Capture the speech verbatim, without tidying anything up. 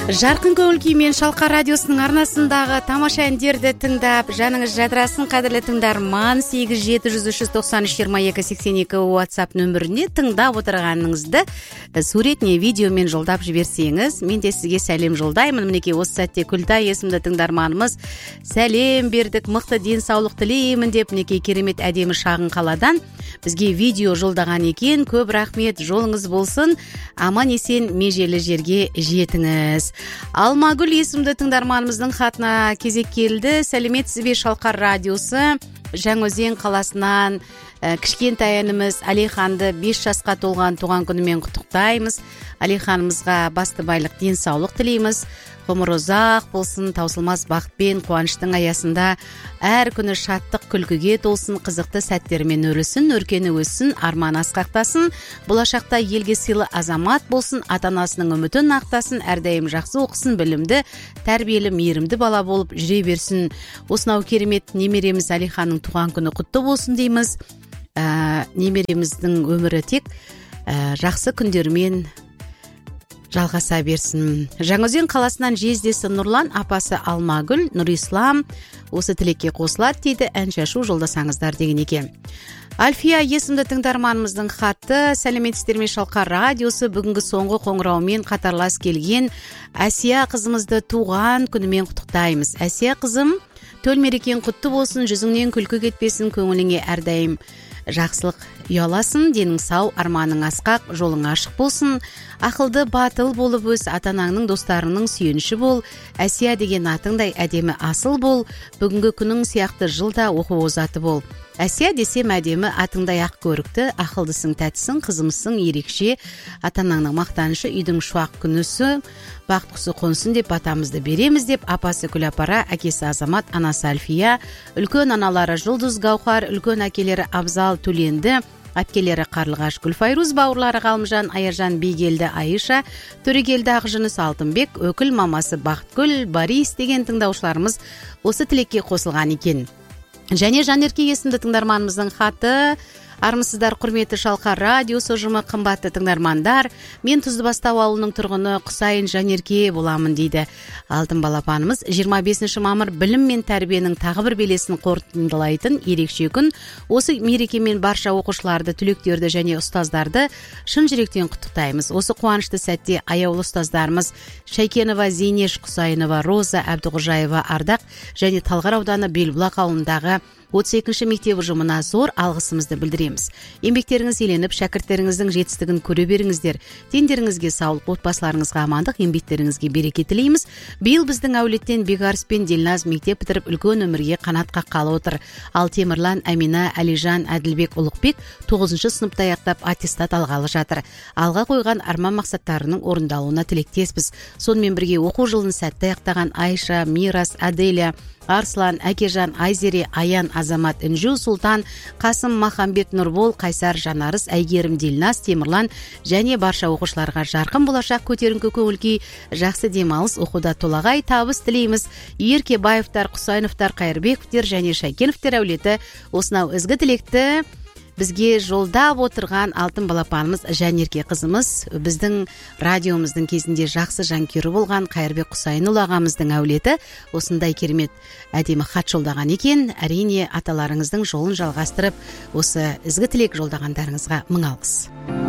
Жарқын көңіл күймен Шалқар радиосының арнасындағы тамаша әндерді тыңдап, жаныңыз жадырасын қадірлі тыңдарман. Сегіз жеті жүз үш жүз тоқсан үш жиырма екі сексен екі WhatsApp нөміріне тыңдап отырғаныңызды суретне видеомен жолдап жіберсеңіз, мен де сізге сәлем жолдаймын. Мінекей осы сәтте Күлтай есімді тыңдарманымыз сәлем бердік, мықты денсаулық тілеймін деп, мінекей керемет әдемі шағын қаладан бізге видео жолдаған екен. Көп рахмет, жолыңыз болсын, аман есен межелі жерге жетіңіз. Алмагүл есімді тыңдарманымыздың хатына кезек келді. Сәлеметсіз бе, Шалқар радиосы? Жаңаөзен қаласынан ә, кішкентай ініміз Алиханды бес жасқа толған туған күнімен құттықтаймыз. Алиханымызға басты байлық, денсаулық тілейміз. Ғұмыр ұзақ болсын, таусылмас бақытпен, қуаныштың аясында әр күні шаттық күлкіге толсын, қызықты сәттермен өрісін, өркені өссін, арман асқақтасын, болашақта елге сыйлы азамат болсын, ата-анасының үмітін ақтасын, әрдайым жақсы оқысын, білімді, тәрбиелі, мейірімді бала болып жүре берсін. Осынау керемет немереміз Алиханның туған күні құтты болсын дейміз. Ә, немереміздің өмірі тек ә, жақсы күндермен жалғаса берсін. Жаңаөзен қаласынан жездесі Нұрлан, апасы Алмагүл, Нұрислам осы тілекке қосылады дейді, ән шашу жолдасаңыздар деген екен. Альфия есімді тыңдарманымыздың хаты: сәлеметсіздер ме, Шалқар радиосы? Бүгінгі соңғы қоңыраумен қатарлас келген Әсия қызымызды туған күнімен құттықтаймыз. Әсия қызым, төл мерекен құтты болсын, жүзіңнен күлкі кетпесін, көңіліңе әрдайым жақсылық ұяласын, денің сау, арманың асқақ, жолың ашық болсын, ақылды, батыл болып өс, ата-анаңның, достарының сүйеніші бол, Әсия деген атыңдай әдемі асыл бол, бүгінгі күнің сияқты жылда оқу озаты бол. Әсия десем әдемі, атыңдай ақ көрікті, ақылдысың, тәтісің, қызымысың, ерекше, ата-анаңның мақтанышы, үйдің шуақ күнісі, бақыт құсы қонсын деп батамызды береміз деп, апасы Күлапара, әкесі Азамат, анасы Альфия, үлкен аналары Жұлдыз, Гаухар, үлкен әкелері Абзал, Төленді, әпкелері Қарлығаш, Гүлфайруз, бауырлары Ғалымжан, Аяржан, Бейгелді, Айша, Төрегелді, Ақжыныс, Алтынбек, өкіл мамасы Бақытгүл, Борис деген тыңдаушыларымыз осы тілекке қосылған екен. Және Жанерке есімді тыңдарманымыздың хаты: армысыздар құрметті Шалқар радиосы ұжымы, қымбатты тыңдармандар, мен Тұздыбастау ауылының тұрғыны Құсайын Жанерке боламын дейді. Алтын балапанымыз жиырма бесінші мамыр білім мен тәрбиенің тағы бір белесін қорытындылайтын ерекше күн. Осы мерекемен барша оқушыларды, түлектерді және ұстаздарды шын жүректен құттықтаймыз. Осы қуанышты сәтте аяулы ұстаздарымыз Шайкенова Зейнеш, Құсайынова Роза, Әбдіғожаева Ардақ және Талғар ауданы Белбұлақ ауылындағы отыз екінші мектеп ұжымына зор алғысымызды білдіреміз. Еңбектеріңіз еленіп, шәкірттеріңіздің жетістігін көре беріңіздер. Тендеріңізге саулық, отбасыларыңызға амандық, еңбектеріңізге береке тілейміз. Биыл біздің әулеттен Бегарс пен Делназ мектеп бітіріп үлкен өмірге қанат қаққалы отыр. Ал Темірлан, Әмина, Әлижан, Әділбек, Ұлықбек тоғызыншы сыныпта аяқтап аттестат алғалы жатыр. Алға қойған арман мақсаттарының орындалуына тілектеспіз. Сонымен бірге оқу жылын сәтті аяқтаған Айша, Мирас, Аделя, Арслан, Әкежан, Айзере, Аян, Азамат, Інжу, Султан, Қасым, Махамбет, Нұрбол, Қайсар, Жанарыс, Әйгерім, Делназ, Темірлан және барша оқушыларға жарқын болашақ, көтеріңкі көңіл күй, жақсы демалыс, оқуда толағай табыс тілейміз. Еркебаевтар, Құсайыновтар, Қайырбековтер және Шайкеновтер әулеті осынау ізгі тілекті бізге жолдап отырған алтын балапанымыз Жанерке қызымыз, біздің радиомыздың кезінде жақсы жанкүйері болған Қайырбек Құсайынұлы ағамыздың әулеті осындай керемет әдемі хат жолдаған екен. Әрине аталарыңыздың жолын жалғастырып, осы ізгі тілек жолдағандарыңызға мың алғыс.